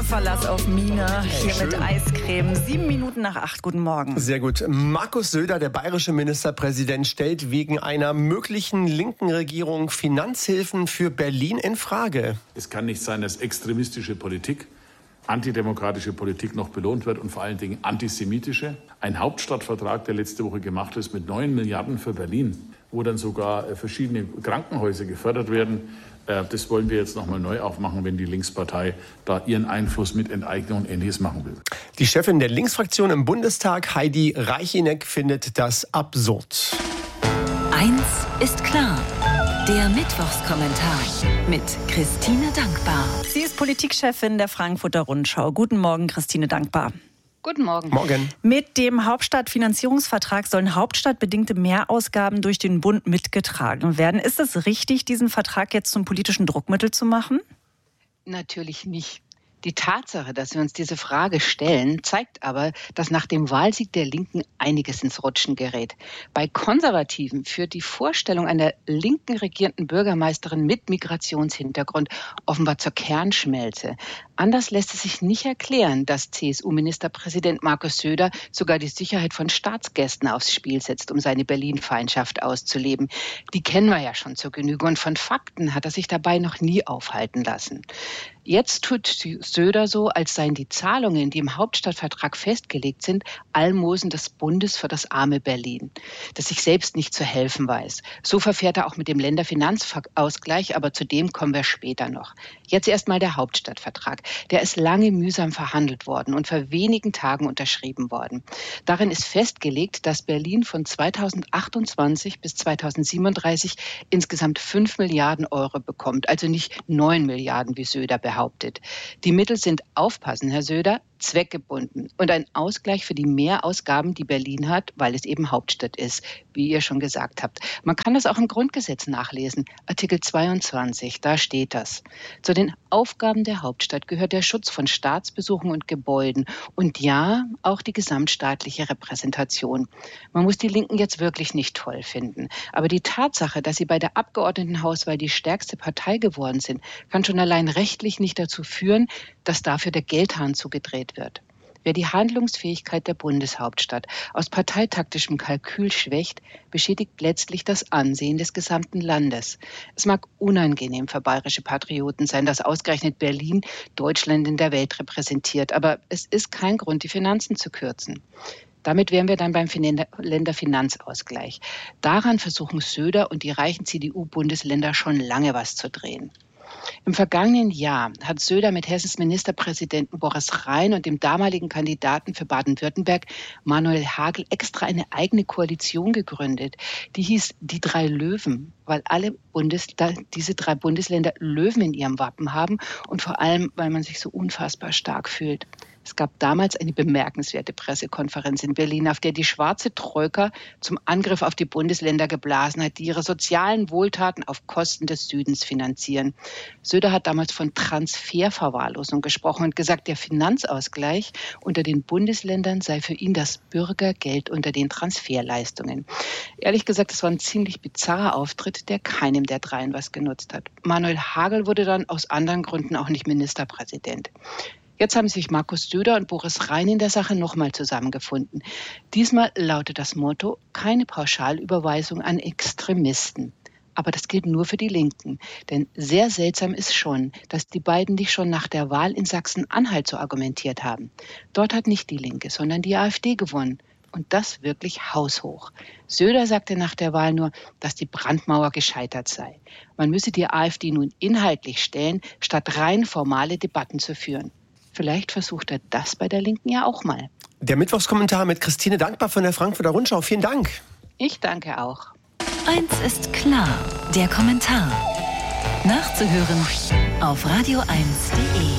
Verlass auf Mine, hier mit Eiscreme. 7 Minuten nach 8, guten Morgen. Sehr gut. Markus Söder, der bayerische Ministerpräsident, stellt wegen einer möglichen linken Regierung Finanzhilfen für Berlin in Frage. Es kann nicht sein, dass extremistische Politik, antidemokratische Politik noch belohnt wird und vor allen Dingen antisemitische. Ein Hauptstadtvertrag, der letzte Woche gemacht ist mit 9 Milliarden für Berlin, wo dann sogar verschiedene Krankenhäuser gefördert werden. Das wollen wir jetzt nochmal neu aufmachen, wenn die Linkspartei da ihren Einfluss mit Enteignung und Ähnliches machen will. Die Chefin der Linksfraktion im Bundestag, Heidi Reicheneck, findet das absurd. Eins ist klar. Der Mittwochskommentar mit Christine Dankbar. Sie ist Politikchefin der Frankfurter Rundschau. Guten Morgen, Christine Dankbar. Guten Morgen. Morgen. Mit dem Hauptstadtfinanzierungsvertrag sollen hauptstadtbedingte Mehrausgaben durch den Bund mitgetragen werden. Ist es richtig, diesen Vertrag jetzt zum politischen Druckmittel zu machen? Natürlich nicht. Die Tatsache, dass wir uns diese Frage stellen, zeigt aber, dass nach dem Wahlsieg der Linken einiges ins Rutschen gerät. Bei Konservativen führt die Vorstellung einer linken regierenden Bürgermeisterin mit Migrationshintergrund offenbar zur Kernschmelze. Anders lässt es sich nicht erklären, dass CSU-Ministerpräsident Markus Söder sogar die Sicherheit von Staatsgästen aufs Spiel setzt, um seine Berlin-Feindschaft auszuleben. Die kennen wir ja schon zur Genüge und von Fakten hat er sich dabei noch nie aufhalten lassen. Jetzt tut Söder so, als seien die Zahlungen, die im Hauptstadtvertrag festgelegt sind, Almosen des Bundes für das arme Berlin, das sich selbst nicht zu helfen weiß. So verfährt er auch mit dem Länderfinanzausgleich, aber zu dem kommen wir später noch. Jetzt erstmal der Hauptstadtvertrag. Der ist lange mühsam verhandelt worden und vor wenigen Tagen unterschrieben worden. Darin ist festgelegt, dass Berlin von 2028 bis 2037 insgesamt 5 Milliarden Euro bekommt, also nicht 9 Milliarden, wie Söder behauptet. Die Mittel sind, aufpassen, Herr Söder, zweckgebunden und ein Ausgleich für die Mehrausgaben, die Berlin hat, weil es eben Hauptstadt ist, wie ihr schon gesagt habt. Man kann das auch im Grundgesetz nachlesen, Artikel 22, da steht das. Zu den Aufgaben der Hauptstadt gehört der Schutz von Staatsbesuchen und Gebäuden und ja, auch die gesamtstaatliche Repräsentation. Man muss die Linken jetzt wirklich nicht toll finden, aber die Tatsache, dass sie bei der Abgeordnetenhauswahl die stärkste Partei geworden sind, kann schon allein rechtlich nicht dazu führen, dass dafür der Geldhahn zugedreht wird. Wer die Handlungsfähigkeit der Bundeshauptstadt aus parteitaktischem Kalkül schwächt, beschädigt letztlich das Ansehen des gesamten Landes. Es mag unangenehm für bayerische Patrioten sein, dass ausgerechnet Berlin Deutschland in der Welt repräsentiert, aber es ist kein Grund, die Finanzen zu kürzen. Damit wären wir dann beim Länderfinanzausgleich. Daran versuchen Söder und die reichen CDU-Bundesländer schon lange was zu drehen. Im vergangenen Jahr hat Söder mit Hessens Ministerpräsidenten Boris Rhein und dem damaligen Kandidaten für Baden-Württemberg Manuel Hagel extra eine eigene Koalition gegründet. Die hieß Die drei Löwen, weil diese 3 Bundesländer Löwen in ihrem Wappen haben und vor allem, weil man sich so unfassbar stark fühlt. Es gab damals eine bemerkenswerte Pressekonferenz in Berlin, auf der die schwarze Troika zum Angriff auf die Bundesländer geblasen hat, die ihre sozialen Wohltaten auf Kosten des Südens finanzieren. Söder hat damals von Transferverwahrlosung gesprochen und gesagt, der Finanzausgleich unter den Bundesländern sei für ihn das Bürgergeld unter den Transferleistungen. Ehrlich gesagt, das war ein ziemlich bizarrer Auftritt, der keinem der 3 was genutzt hat. Manuel Hagel wurde dann aus anderen Gründen auch nicht Ministerpräsident. Jetzt haben sich Markus Söder und Boris Rhein in der Sache nochmal zusammengefunden. Diesmal lautet das Motto, keine Pauschalüberweisung an Extremisten. Aber das gilt nur für die Linken. Denn sehr seltsam ist schon, dass die beiden nicht schon nach der Wahl in Sachsen-Anhalt so argumentiert haben. Dort hat nicht die Linke, sondern die AfD gewonnen. Und das wirklich haushoch. Söder sagte nach der Wahl nur, dass die Brandmauer gescheitert sei. Man müsse die AfD nun inhaltlich stellen, statt rein formale Debatten zu führen. Vielleicht versucht er das bei der Linken ja auch mal. Der Mittwochskommentar mit Christine Dankbar von der Frankfurter Rundschau. Vielen Dank. Ich danke auch. Eins ist klar, der Kommentar. Nachzuhören auf radio1.de.